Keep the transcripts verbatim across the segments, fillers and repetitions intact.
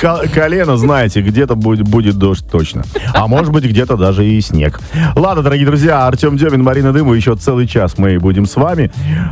колено, знаете, где-то будет, будет дождь точно. А может быть, где-то даже и снег. Ладно, дорогие друзья, Артем Демин, Марина Дымова, еще целый час мы будем с вами.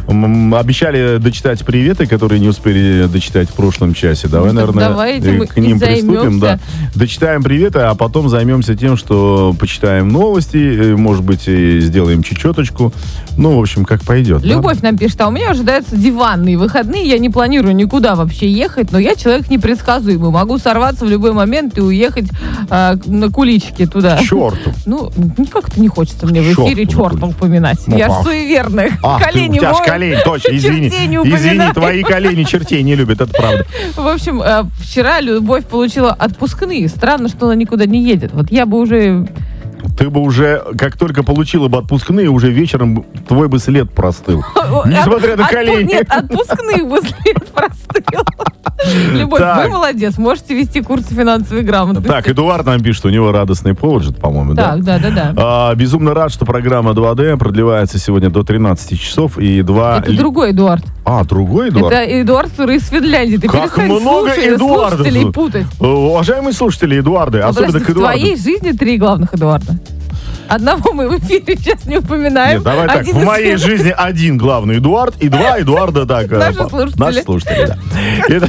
М, обещали дочитать приветы, которые не успели дочитать в прошлом часе. Давай, ну, наверное, к ним приступим. Да. Дочитаем приветы, а потом займемся тем, что почитаем новости, может быть, и сделаем чечеточку. Ну, в общем, как пойдет. Любовь да? нам пишет, а у меня ожидаются диванные выходные, я не планирую никуда вообще ехать, но я человек непредсказуемый, могу сорваться в любой момент и уехать э, на куличке туда. К черту. Ну, как-то не хочется мне в эфире черта упоминать. Ну, я а. ж суеверная. А, колени ты, у тебя ж моют, колени, точно, извини. Извини, твои колени чертей не любят, это правда. В общем, э, вчера Любовь получила отпускные. Странно, что она никуда не едет. Вот я бы уже... Ты бы уже, как только получила бы отпускные, уже вечером твой бы след простыл. Несмотря на колени. Нет, отпускных бы след простыл. Любовь, вы молодец, можете вести курсы финансовой грамотности. Так, Эдуард нам пишет, у него радостный повод же, по-моему, да? Так, да, да, да. А, безумно рад, что программа два дэ продлевается сегодня до тринадцати часов и два... Это другой Эдуард. А, другой Эдуард? Это Эдуард, который из Финляндии. Ты как перестань много слушай, Эдуардов. слушателей путать. Уважаемые слушатели, Эдуарды, А особенно подожди, к Эдуарду. В твоей жизни три главных Эдуарда. Одного мы в эфире сейчас не упоминаем. Нет, давай так, один в моей жизни один главный Эдуард и два Эдуарда, так. Наши слушатели. Наши слушатели, да. Это,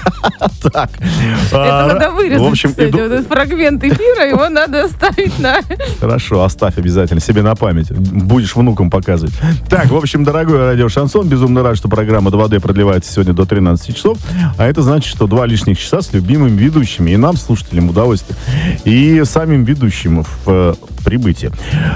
так. Это надо вырезать, в общем, кстати, Эду... вот этот фрагмент эфира, его надо оставить на... Хорошо, оставь обязательно себе на память. Будешь внукам показывать. Так, в общем, дорогой радио Шансон, безумно рад, что программа два дэ продлевается сегодня до тринадцати часов. А это значит, что два лишних часа с любимыми ведущими. И нам, слушателям, удовольствие. И самим ведущим в э, прибытии.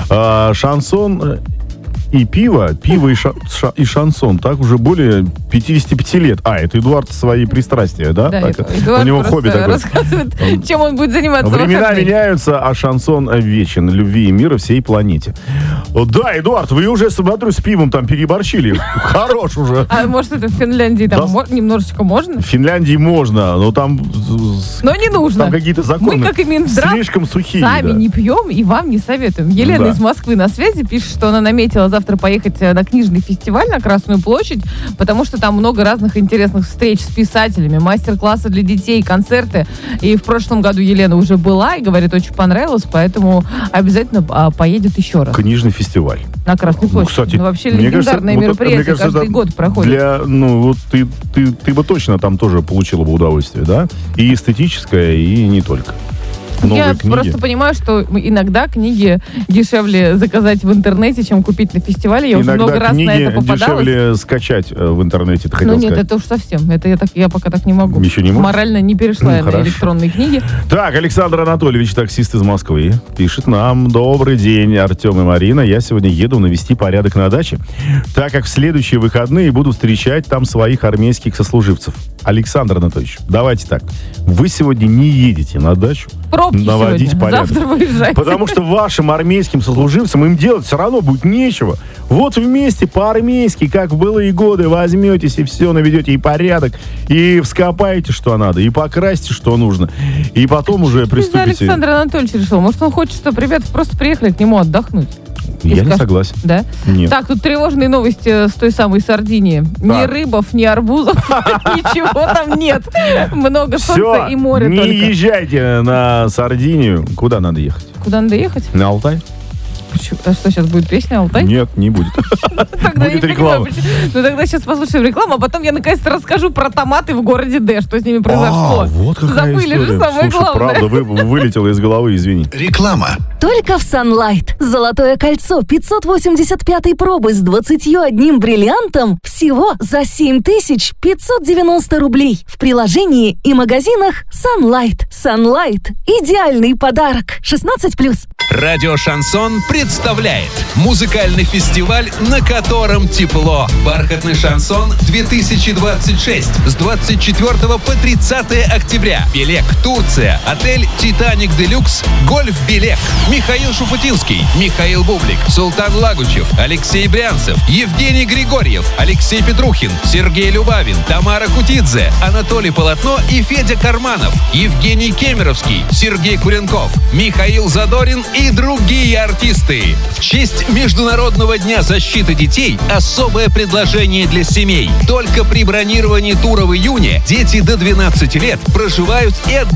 А, шансон и пиво, пиво и, ша, ша, и шансон, так уже более пятидесяти пяти лет. А, это Эдуард свои пристрастия, да? Да, так, Эдуард у него хобби такое. Рассказывает, чем он будет заниматься. Времена меняются, а шансон вечен. Любви и мира всей планете. Да, Эдуард, вы уже, смотрю, с пивом там переборщили. Хорош уже. А может, это в Финляндии там да. немножечко можно? В Финляндии можно, но там... Но не нужно. Там какие-то законы. Мы, как и Минздрав, слишком сухие. Сами да. не пьем и вам не советуем. Елена да. из Москвы на связи пишет, что она наметила завтра поехать на книжный фестиваль на Красную площадь, потому что там много разных интересных встреч с писателями, мастер-классы для детей, концерты. И в прошлом году Елена уже была и говорит, очень понравилось, поэтому обязательно а, поедет еще раз. Книжный фестиваль. На Красную площадь. Ну, кстати, ну, вообще легендарное кажется, мероприятие, вот, кажется, каждый год проходит. Для, ну, вот ты, ты, ты бы точно там тоже получила бы удовольствие, да? И эстетическое, и не только. Новые Я книги. просто понимаю, что иногда книги дешевле заказать в интернете, чем купить на фестивале. Я иногда уже много раз на это попадалась. дешевле скачать в интернете, ты хотел Ну нет, сказать. это уж совсем. Это я, так, я пока так не могу. Еще не можешь? Морально не перешла ну, я хорошо. на электронные книги. Так, Александр Анатольевич, таксист из Москвы, пишет нам: добрый день, Артем и Марина. Я сегодня еду навести порядок на даче, так как в следующие выходные буду встречать там своих армейских сослуживцев. Александр Анатольевич, давайте так. Вы сегодня не едете на дачу Пробки наводить сегодня. порядок. Завтра выезжайте. Потому что вашим армейским сослуживцам им делать все равно будет нечего. Вот вместе по-армейски, как в былые годы, возьметесь и все наведете, и порядок, и вскопаете, что надо, и покрасьте, что нужно. И потом уже Что приступите. Александр Анатольевич решил? Может, он хочет, чтобы ребята просто приехали к нему отдохнуть? Я скажет, не согласен. Да? Нет. Так, тут тревожные новости с той самой Сардинии. Ни Так. рыбов, ни арбузов, ничего там нет. Много солнца Все, и моря не только. езжайте на Сардинию. Куда надо ехать? Куда надо ехать? На Алтай? Почему? А что, сейчас будет песня «Алтай»? Нет, не будет. Тогда Будет не реклама. понимаю, почему. Ну тогда сейчас послушаем рекламу, а потом я наконец-то расскажу про томаты в городе Д, что с ними произошло. А, вот какая Забыли история. же самое Слушай, главное. правда, вы, вылетело из головы, извини. Реклама. Только в Sunlight. Золотое кольцо пятьсот восемьдесят пятой пробы с двадцатью одним бриллиантом всего за семь тысяч пятьсот девяносто рублей. В приложении и магазинах Sunlight. Sunlight. Идеальный подарок. шестнадцать плюс. Радио Шансон представляет музыкальный фестиваль, на котором тепло. Бархатный шансон две тысячи двадцать шесть с двадцать четвёртого по тридцатое октября. Белек, Турция. Отель «Титаник Делюкс». Гольф Белек. Михаил Шуфутинский, Михаил Бублик, Султан Лагучев, Алексей Брянцев, Евгений Григорьев, Алексей Петрухин, Сергей Любавин, Тамара Кутидзе, Анатолий Полотно и Федя Карманов, Евгений Кемеровский, Сергей Куренков, Михаил Задорин и другие артисты. В честь Международного дня защиты детей особое предложение для семей. Только при бронировании тура в июне дети до двенадцати лет проживают и отдыхают